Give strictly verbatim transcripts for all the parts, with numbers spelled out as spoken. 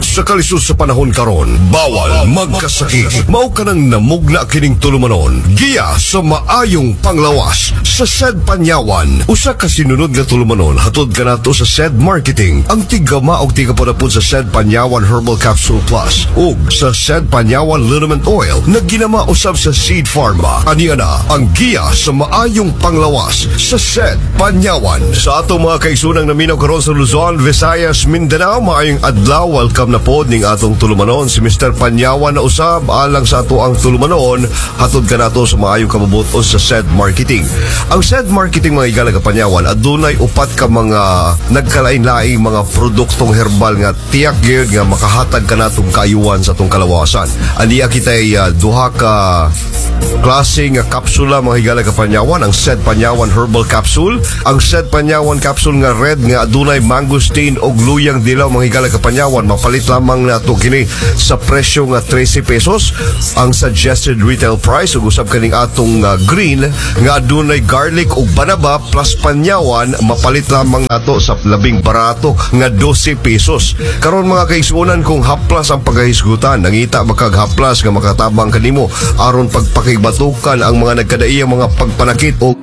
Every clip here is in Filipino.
Sa kalisod sa panahon karon, bawal magkasakit. Mao ka nang namugna kining tulumanon. Giya sa maayong panglawas sa S E D Panyawan. Usa ka sinunod nga tulumanon hatod kanato sa S E D Marketing. Ang tigama og tigapudapod sa S E D Panyawan Herbal Capsule Plus ug sa S E D Panyawan Liniment Oil na ginama usab sa Seed Pharma. Aniya na ang giya sa maayong panglawas sa S E D Panyawan. Sa ato mga kaisunang naminaw karon sa Luzon, Visayas, Mindanao, maayong adlaw. Welcome na pod ning atong tulumanon si Mister Panyawan na usab alang sa ato ang tulumanon hatod kanato sa maayong kabubuton sa S E D Marketing. Ang S E D Marketing mga igala ka Panyawan adunay upat ka mga nagkalain-laing mga produktong herbal nga tiyak gyud nga makahatag kanatong kaayuhan sa atong kalawasan. Aniya kitay uh, duha ka klase nga kapsula mga higala ka Panyawan, ang S E D Panyawan Herbal Capsule, ang S E D Panyawan Capsule nga red nga adunay mangosteen og luyang dilaw mga higala ka Panyawan. Mapalit lamang nato kini sa presyo nga thirty pesos ang suggested retail price ug usab kaning atong uh, green nga adunay garlic ug banaba plus Panyawan mapalit lamang nato sa labing barato nga twelve pesos. Karon mga kaigsuonan kung haplas ang pagkahisgutan, nangita makag haplas nga makatabang kanimo aron pagpakibatukan ang mga nagkadaiyang mga pagpanakit o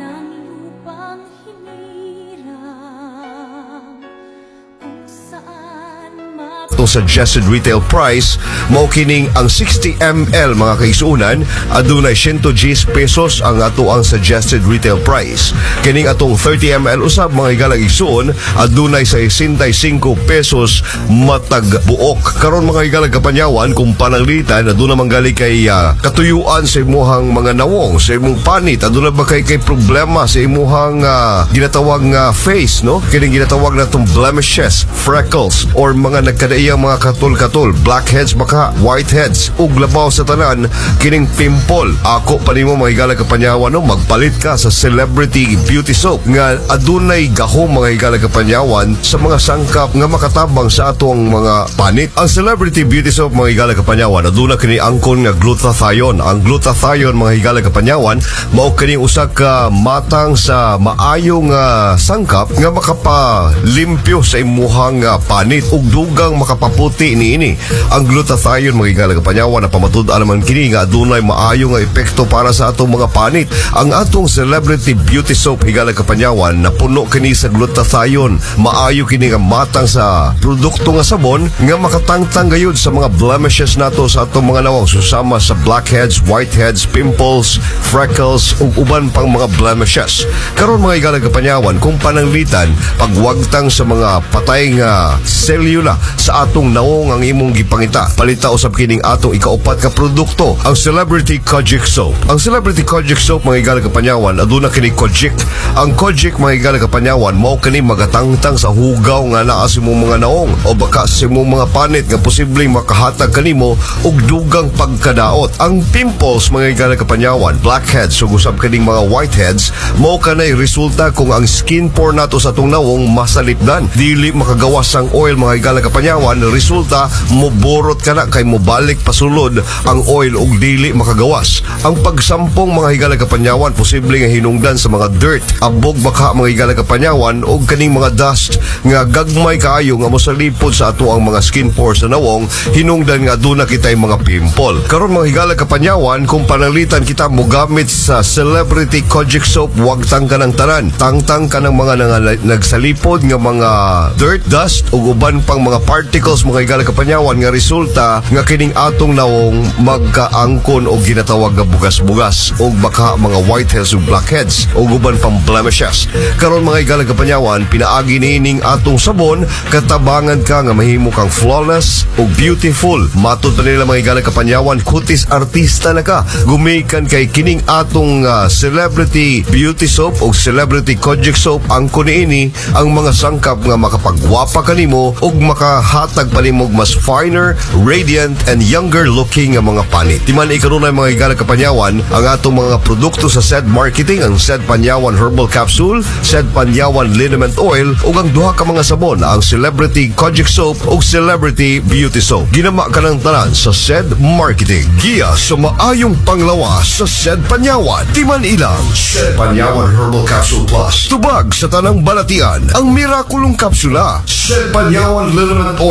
suggested retail price mao kining ang sixty milliliters mga kaisunan adunay one hundred ten pesos ang ato ang suggested retail price. Kining atong thirty milliliters usab mga igalang igsuon adunay sixty-five pesos matag buok. Karon mga igalang kapanyawan kung pananglitan aduna manggali kay uh, katuyuan sa imuhang mga nawong sa imong panit aduna ba kay kay problema sa imuhang uh, ginatawag nga uh, face no kining ginatawag natong blemishes, freckles or mga nagkadaiyang mga katol-katol, blackheads baka, whiteheads ug labaw sa tanan kining pimple. Ako pa nimo mga higala ka Panyawan no magpalit ka sa Celebrity Beauty Soap nga adunay gahom mga higala ka Panyawan sa mga sangkap nga makatabang sa atong mga panit. Ang Celebrity Beauty Soap mga higala ka Panyawan aduna kini angkon nga glutathione. Ang glutathione mga higala ka Panyawan mao kini usa ka matang sa maayong uh, sangkap nga makapalimpyo sa imuhang uh, panit ug dugang maka paputi ni ini. Ang glutathione mga higala ka Panyawan na pamatud-an naman kini nga adunay maayo nga epekto para sa atong mga panit. Ang atong Celebrity Beauty Soap higala ka Panyawan na puno kini sa glutathione. Maayo kini nga matang sa produkto nga sabon nga makatangtang gayud sa mga blemishes nato sa atong mga nawong susama sa blackheads, whiteheads, pimples, freckles ug uban pang mga blemishes. Karon mga higala ka Panyawan kung pananglitan pagwagtang sa mga patay nga selula sa atong nawong ang imong gipangita. Palita usab kining atong ikaupat ka produkto, ang Celebrity Kojic Soap. Ang Celebrity Kojic Soap mga higala ka Panyawan aduna kini Kojic. Ang Kojic mga higala ka Panyawan mao kini magatangtang sa hugaw nga naa sa imong mga nawong o baka sa imong mga panit nga posibleng makahatag kanimo og dugang pagkadaot. Ang pimples mga higala ka Panyawan, blackheads ug usab kining mga whiteheads mao kanay resulta kung ang skin pore nato sa atong nawong masalipdan. Dili makagawas sang oil mga higala ka Panyawan, resulta moborot ka na kay mobalik pasulod ang oil ug dili makagawas. Ang pagsampong mga higala ka Panyawan posible nga hinungdan sa mga dirt, abog baka mga higala ka Panyawan ug kaning mga dust nga gagmay kaayo nga mosalipod sa ato ang mga skin pores sa nawong hinungdan nga aduna kitay mga pimple. Karon mga higala ka Panyawan kung pananglitan kita mogamit sa Celebrity Kojic Soap wagtang ka ng tanan, tangtang ka ng mga nang- nagsalipod nga mga dirt, dust ug uban pang mga particles mga higala ka Panyawan nga resulta nga kining atong nawong magkaangkon o ginatawag nga bugas-bugas o baka mga whiteheads ug blackheads o uban pang blemishes. Karon mga higala ka Panyawan pinaagi nining atong sabon katabangan ka nga mahimo kang flawless o beautiful. Matud pa nila mga higala ka Panyawan kutis artista na ka gumikan kay kining atong uh, Celebrity Beauty Soap o Celebrity Kojic Soap angkon niini ang mga sangkap nga makapagwapa kanimo ug makahatag palimog mas finer, radiant, and younger looking nga mga panit. Timan ikarunay mga higala ka Panyawan ang atong mga produkto sa S E D Marketing, ang S E D Panyawan Herbal Capsule, S E D Panyawan Liniment Oil ug ang duha ka mga sabon, ang Celebrity Kojic Soap ug Celebrity Beauty Soap. Ginama ka ng tanan sa S E D Marketing. Giya sa maayong panglawas sa S E D Panyawan. Timan ilang S E D Panyawan Herbal Capsule Plus. Tubag sa tanang balatian ang mirakulong kapsula S E D Panyawan Liniment Oil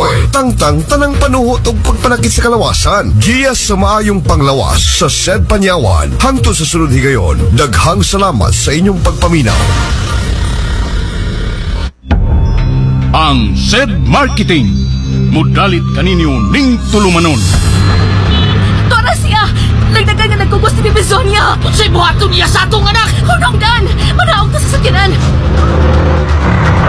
Tangtang tanang panuhot o pagpanakit sa kalawasan. Giyas sa maayong panglawas sa S E D Panyawan. Hangtod sa sunod higayon, daghang salamat sa inyong pagpaminaw. Ang S E D Marketing. Mudalit kaninyo ning tulumanon. Tora siya! Nagdagan nga nagkugos ni Bibi Sonia! Unsay buhaton niya sa atong anak? Hunongdan! Manaog na sa sakyanan!